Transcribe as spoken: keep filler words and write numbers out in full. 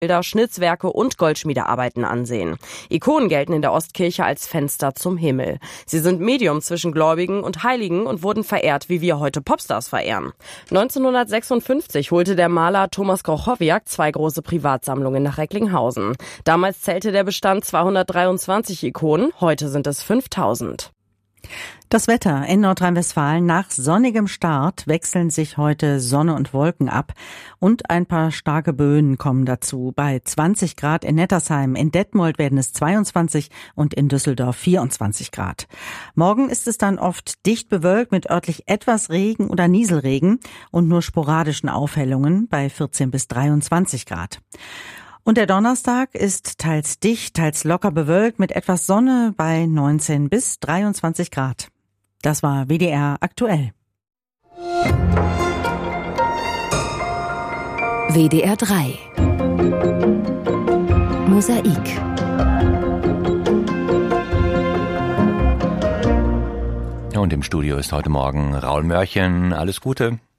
Bilder, Schnitzwerke und Goldschmiedearbeiten ansehen. Ikonen gelten in der Ostkirche als Fenster zum Himmel. Sie sind Medium zwischen Gläubigen und Heiligen und wurden verehrt, wie wir heute Popstars verehren. neunzehnhundertsechsundfünfzig holte der Maler Thomas Grochowiak zwei große Privatsammlungen nach Recklinghausen. Damals zählte der Bestand zweihundertdreiundzwanzig Ikonen, heute sind es fünftausend. Das Wetter in Nordrhein-Westfalen: nach sonnigem Start wechseln sich heute Sonne und Wolken ab und ein paar starke Böen kommen dazu. Bei zwanzig Grad in Nettersheim, in Detmold werden es zweiundzwanzig und in Düsseldorf vierundzwanzig Grad. Morgen ist es dann oft dicht bewölkt mit örtlich etwas Regen oder Nieselregen und nur sporadischen Aufhellungen bei vierzehn bis dreiundzwanzig Grad. Und der Donnerstag ist teils dicht, teils locker bewölkt mit etwas Sonne bei neunzehn bis dreiundzwanzig Grad. Das war W D R aktuell. W D R drei Mosaik. Und im Studio ist heute Morgen Raul Mörchen. Alles Gute.